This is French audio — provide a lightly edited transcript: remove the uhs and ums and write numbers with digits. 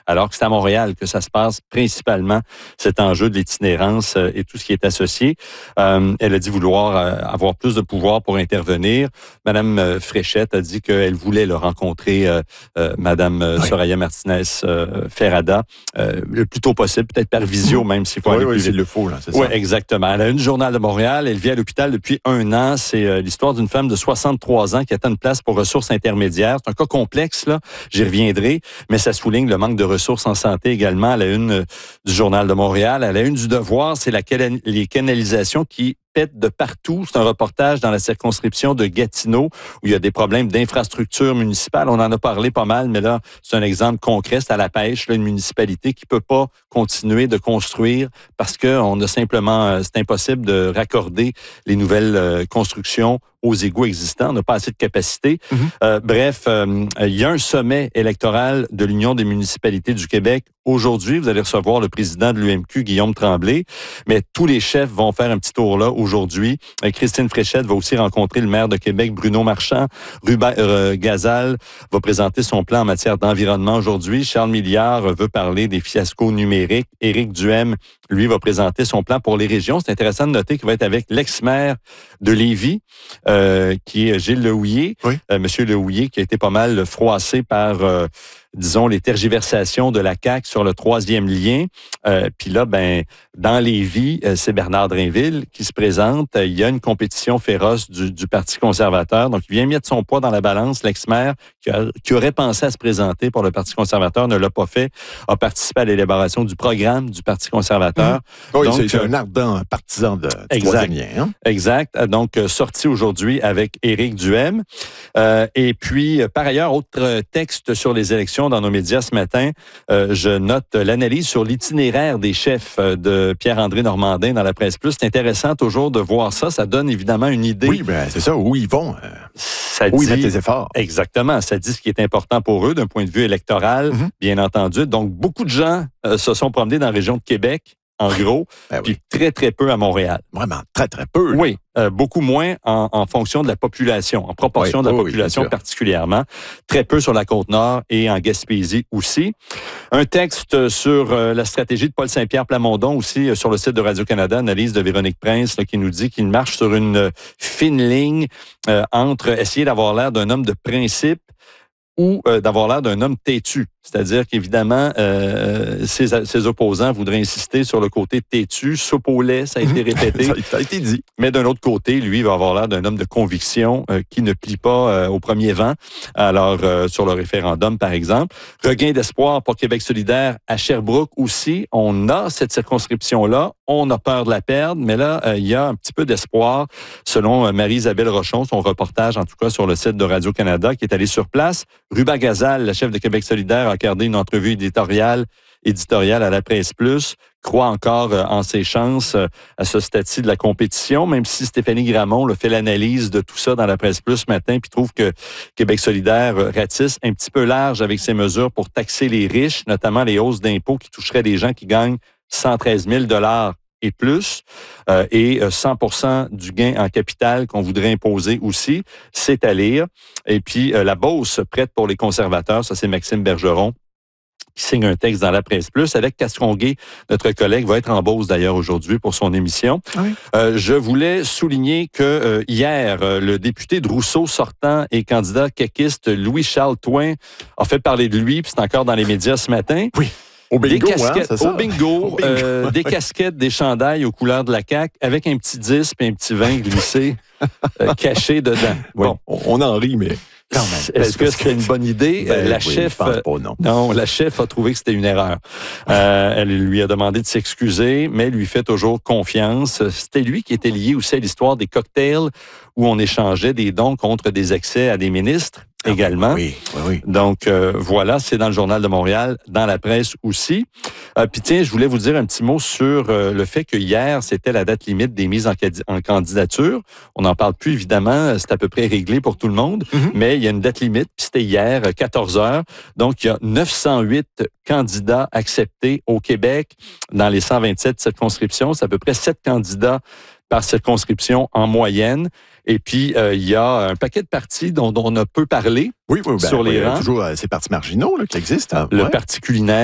alors que c'est à Montréal que ça se passe principalement, cet enjeu de l'itinérance et tout ce qui est associé. Elle a dit vouloir avoir plus de pouvoir pour intervenir. Madame Fréchette a dit qu'elle voulait le rencontrer, Madame Soraya Martinez-Ferrada, le plus tôt possible, peut-être par visio, même s'il faut aller plus vite. S'il le faut, là, c'est ça. Oui, exactement. Elle a une Journal de Montréal. Elle vit à l'hôpital depuis 1 an. C'est l'histoire d'une femme de 63 ans qui attend une place pour ressources intermédiaires. C'est un cas complexe, là. J'y reviendrai, mais ça souligne le manque de ressources en santé également. Elle a une du Journal de Montréal. Elle a une du Devoir. C'est les canalisations qui pètent de partout. C'est un reportage dans la circonscription de Gatineau où il y a des problèmes d'infrastructure municipale. On en a parlé pas mal, mais là, c'est un exemple concret. C'est à La Pêche, là, une municipalité qui peut pas continuer de construire parce que on a simplement, c'est impossible de raccorder les nouvelles constructions aux égouts existants. On n'a pas assez de capacité. Bref, il y a un sommet électoral de l'Union des municipalités du Québec. Aujourd'hui, vous allez recevoir le président de l'UMQ, Guillaume Tremblay, mais tous les chefs vont faire un petit tour là aujourd'hui. Christine Fréchette va aussi rencontrer le maire de Québec, Bruno Marchand. Ruba Gazal va présenter son plan en matière d'environnement aujourd'hui. Charles Milliard veut parler des fiascos numériques. Éric Duhem, lui, va présenter son plan pour les régions. C'est intéressant de noter qu'il va être avec l'ex-maire de Lévis, qui est Gilles Lehouillier. Oui. Monsieur Lehouillier, qui a été pas mal froissé par, disons, les tergiversations de la CAQ sur le 3e lien. Puis là, dans Lévis, c'est Bernard Drainville qui se présente. Il y a une compétition féroce du Parti conservateur. Donc, il vient mettre son poids dans la balance. L'ex-maire qui aurait pensé à se présenter pour le Parti conservateur ne l'a pas fait, a participé à l'élaboration du programme du Parti conservateur. Oui, donc, c'est un ardent partisan du 3e lien. Hein? Exact. Donc, sorti aujourd'hui avec Éric Duhem. Et puis, par ailleurs, autre texte sur les élections dans nos médias ce matin, je note l'analyse sur l'itinéraire des chefs de Pierre-André Normandin dans la Presse Plus. C'est intéressant toujours de voir ça. Ça donne évidemment une idée. Oui, c'est ça, où ils vont. Où ils mettent les efforts. Exactement. Ça dit ce qui est important pour eux d'un point de vue électoral, bien entendu. Donc, beaucoup de gens se sont promenés dans la région de Québec, en gros, puis très, très peu à Montréal. Vraiment, très, très peu. Là. Oui, beaucoup moins en fonction de la population, en proportion de la population particulièrement. Très peu sur la Côte-Nord et en Gaspésie aussi. Un texte sur la stratégie de Paul Saint-Pierre Plamondon aussi sur le site de Radio-Canada, analyse de Véronique Prince, là, qui nous dit qu'il marche sur une fine ligne entre essayer d'avoir l'air d'un homme de principe ou d'avoir l'air d'un homme têtu. C'est-à-dire qu'évidemment, ses opposants voudraient insister sur le côté têtu, soupe au lait, ça a été répété. Ça a été dit. Mais d'un autre côté, lui, il va avoir l'air d'un homme de conviction qui ne plie pas au premier vent. Alors, sur le référendum, par exemple. Regain d'espoir pour Québec solidaire à Sherbrooke aussi. On a cette circonscription-là. On a peur de la perdre, mais là, il y a un petit peu d'espoir, selon Marie-Isabelle Rochon, son reportage, en tout cas, sur le site de Radio-Canada, qui est allé sur place. Ruba Gazal, la chef de Québec solidaire, a accordé une entrevue éditoriale à la Presse Plus, croit encore en ses chances à ce stade-ci de la compétition, même si Stéphanie Gramont fait l'analyse de tout ça dans la Presse Plus ce matin, puis trouve que Québec solidaire ratisse un petit peu large avec ses mesures pour taxer les riches, notamment les hausses d'impôts qui toucheraient des gens qui gagnent 113 000 $ et plus, et 100% du gain en capital qu'on voudrait imposer aussi, c'est à lire. Et puis, la Beauce prête pour les conservateurs, ça c'est Maxime Bergeron, qui signe un texte dans la Presse Plus. Avec Castonguay, notre collègue, va être en Beauce d'ailleurs aujourd'hui pour son émission. Oui. Je voulais souligner que hier, le député de Rousseau sortant et candidat caquiste Louis-Charles Touin a fait parler de lui, puis c'est encore dans les médias ce matin. Oui. Au bingo, c'est ça? Au bingo, des Ouais. casquettes, des chandails aux couleurs de la CAQ, avec un petit 10 et un petit 20 glissé caché dedans. Oui, bon. On en rit, mais quand même. Est-ce que c'était une bonne idée? La chef, je pense pas, non. Non, la chef a trouvé que c'était une erreur. Elle lui a demandé de s'excuser, mais lui fait toujours confiance. C'était lui qui était lié aussi à l'histoire des cocktails où on échangeait des dons contre des accès à des ministres. Également. Oui. Donc, voilà, c'est dans le Journal de Montréal, dans la presse aussi. Puis tiens, je voulais vous dire un petit mot sur le fait que hier, c'était la date limite des mises en candidature. On n'en parle plus, évidemment. C'est à peu près réglé pour tout le monde. Mais il y a une date limite, puis c'était hier, 14 heures. Donc, il y a 908 candidats acceptés au Québec dans les 127 circonscriptions. C'est à peu près 7 candidats par circonscription en moyenne. Et puis, il y a un paquet de partis dont on a peu parlé sur les rangs. Toujours ces partis marginaux là, qui existent. Hein? Le Parti culinaire